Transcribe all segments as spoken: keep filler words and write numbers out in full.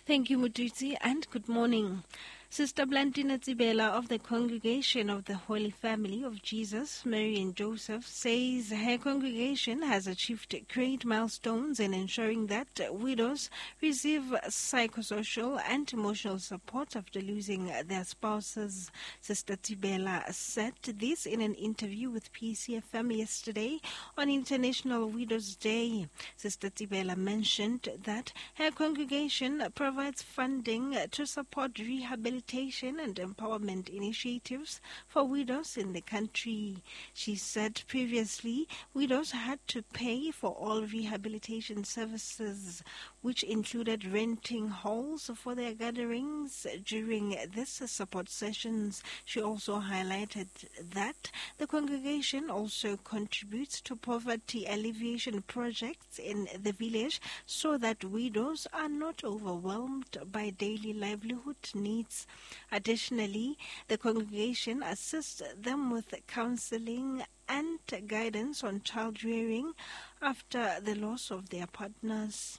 Thank you, Mututsi, and good morning. Sister Blantina Tsibela of the Congregation of the Holy Family of Jesus, Mary and Joseph, says her congregation has achieved great milestones in ensuring that widows receive psychosocial and emotional support after losing their spouses. Sister Tsibela said this in an interview with P C F M yesterday on International Widows' Day. Sister Tsibela mentioned that her congregation provides funding to support rehabilitation and empowerment initiatives for widows in the country. She said previously widows had to pay for all rehabilitation services, which included renting halls for their gatherings during this support sessions. She also highlighted that the congregation also contributes to poverty alleviation projects in the village so that widows are not overwhelmed by daily livelihood needs. Additionally, the congregation assists them with counseling and guidance on child rearing after the loss of their partners.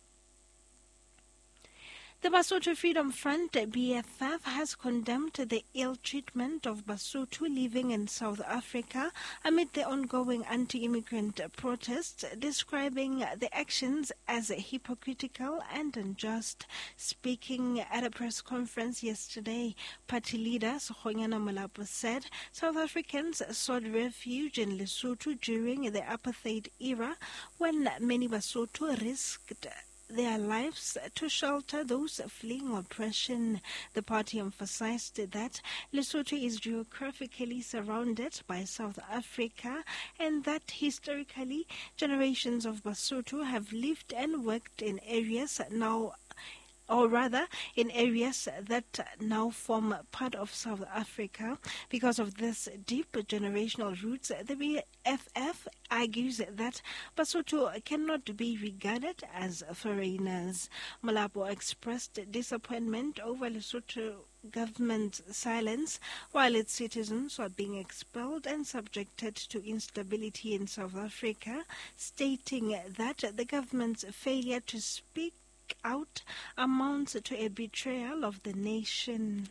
The Basotho Freedom Front, B F F, has condemned the ill treatment of Basotho living in South Africa amid the ongoing anti-immigrant protests, describing the actions as hypocritical and unjust. Speaking at a press conference yesterday, party leader Sekgonyana Molapo said South Africans sought refuge in Lesotho during the apartheid era when many Basotho risked their lives to shelter those fleeing oppression. The party emphasized that Lesotho is geographically surrounded by South Africa and that historically generations of Basotho have lived and worked in areas now or rather in areas that now form part of South Africa. Because of this deep generational roots, the B F F argues that Basotho cannot be regarded as foreigners. Molapo expressed disappointment over Lesotho government's silence while its citizens are being expelled and subjected to instability in South Africa, stating that the government's failure to speak out amounts to a betrayal of the nation.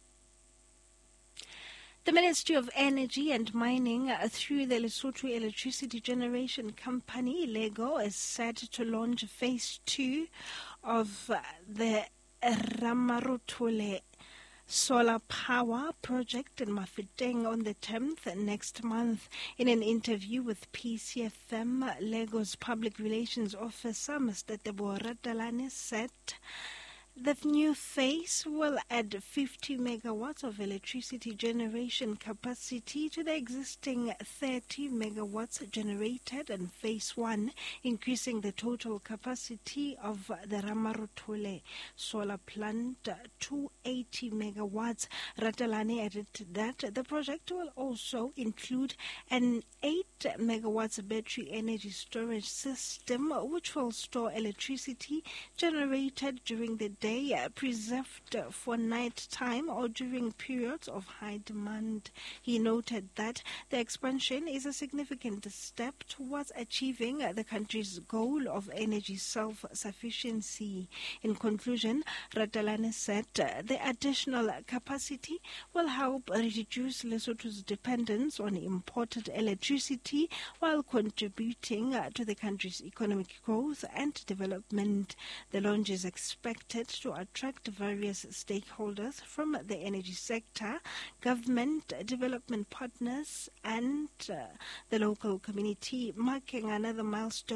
The Ministry of Energy and Mining, uh, through the Lesotho Electricity Generation Company, LEGO, is set to launch phase two of uh, the Ramaruthule solar power project in Mafeteng on the tenth next month. In an interview with P C F M, LEGO's public relations officer, Mister Teboho Ratalane, said the new phase will add fifty megawatts of electricity generation capacity to the existing thirty megawatts generated in phase one, increasing the total capacity of the Ramaruthule solar plant to eighty megawatts. Ratalane added that the project will also include an eight megawatts battery energy storage system, which will store electricity generated during the day, uh, preserved for night time or during periods of high demand. He noted that the expansion is a significant step towards achieving uh, the country's goal of energy self-sufficiency. In conclusion, Ratalane said uh, the additional capacity will help reduce Lesotho's dependence on imported electricity while contributing uh, to the country's economic growth and development. The launch is expected to attract various stakeholders from the energy sector, government, development partners, and uh, the local community, marking another milestone